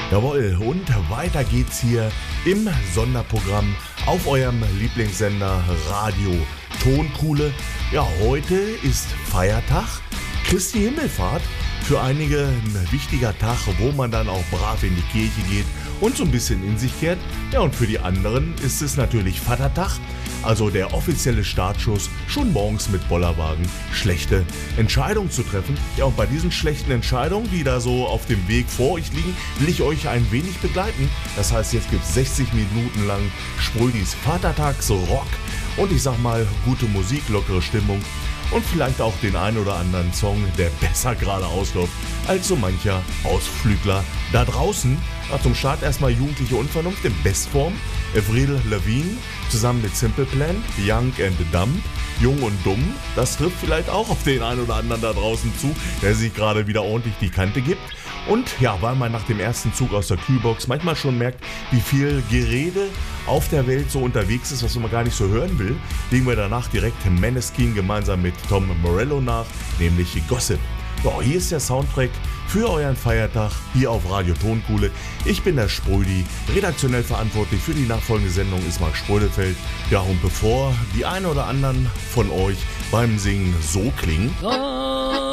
Jawohl, und weiter geht's hier im Sonderprogramm auf eurem Lieblingssender Radio Tonkuhle. Ja, heute ist Feiertag, Christi Himmelfahrt. Für einige ein wichtiger Tag, wo man dann auch brav in die Kirche geht und so ein bisschen in sich kehrt. Ja, und für die anderen ist es natürlich Vatertag, also der offizielle Startschuss, schon morgens mit Bollerwagen schlechte Entscheidungen zu treffen. Ja, und bei diesen schlechten Entscheidungen, die da so auf dem Weg vor euch liegen, will ich euch ein wenig begleiten. Das heißt, jetzt gibt es 60 Minuten lang Sprödis Vatertagsrock und ich sag mal, gute Musik, lockere Stimmung. Und vielleicht auch den ein oder anderen Song, der besser gerade ausläuft als so mancher Ausflügler da draußen. Ja, zum Start erstmal Jugendliche Unvernunft in Bestform. Avril Lavigne zusammen mit Simple Plan, Young and Dumb, Jung und Dumm. Das trifft vielleicht auch auf den einen oder anderen da draußen zu, der sich gerade wieder ordentlich die Kante gibt. Und ja, weil man nach dem ersten Zug aus der Kühlbox manchmal schon merkt, wie viel Gerede auf der Welt so unterwegs ist, was man gar nicht so hören will, legen wir danach direkt Måneskin gemeinsam mit Tom Morello nach, nämlich Gossip. Ja, hier ist der Soundtrack für euren Feiertag hier auf Radio Tonkuhle. Ich bin der Sprödi, redaktionell verantwortlich für die nachfolgende Sendung ist Marc Sprödefeld. Ja, und bevor die einen oder anderen von euch beim Singen so klingen...